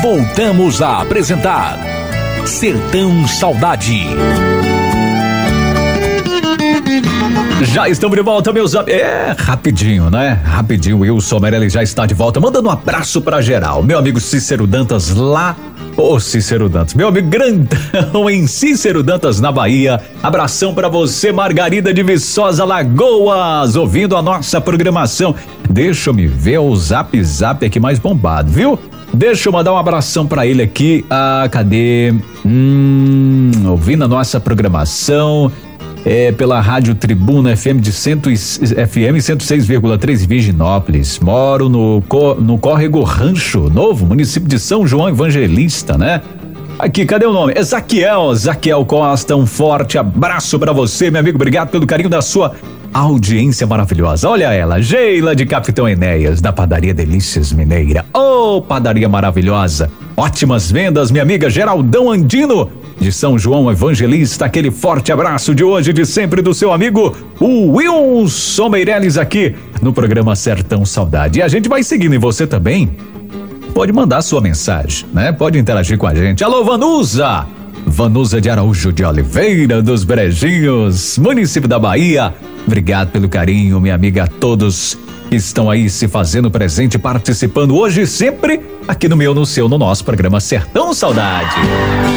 Voltamos a apresentar Sertão Saudade. Já estamos de volta, meus amigos. Rapidinho, né? Rapidinho, Wilson Meirelles já está de volta. Mandando um abraço pra geral. Meu amigo Cícero Dantas lá. Ô, Cícero Dantas, meu amigo grandão em Cícero Dantas, na Bahia. Abração pra você, Margarida de Viçosa, Lagoas, ouvindo a nossa programação. Deixa eu me ver o zap aqui mais bombado, viu? Deixa eu mandar um abração pra ele aqui. Cadê? Ouvindo a nossa programação. Pela Rádio Tribuna FM de FM 106,3 Virginópolis. Moro no Córrego Rancho Novo, município de São João Evangelista, né? Aqui, cadê o nome? É Zaquiel Costa, um forte abraço pra você, meu amigo, obrigado pelo carinho da sua audiência maravilhosa. Olha ela, Geila de Capitão Enéas, da Padaria Delícias Mineira. Padaria maravilhosa, ótimas vendas, minha amiga Geraldão Andino, de São João Evangelista, aquele forte abraço de hoje e de sempre do seu amigo, o Wilson Meirelles, aqui no programa Sertão Saudade. E a gente vai seguindo, e você também pode mandar sua mensagem, né? Pode interagir com a gente. Alô, Vanusa de Araújo de Oliveira, dos Brejinhos, município da Bahia. Obrigado pelo carinho, minha amiga, a todos que estão aí se fazendo presente, participando hoje e sempre aqui no nosso programa Sertão Saudade.